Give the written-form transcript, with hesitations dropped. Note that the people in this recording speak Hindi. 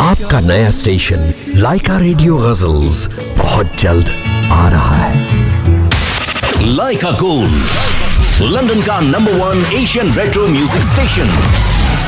आपका नया स्टेशन लाइका रेडियो गजल्स बहुत जल्द आ रहा है। लाइका गोल्ड, लंदन का number 1 Asian retro music station.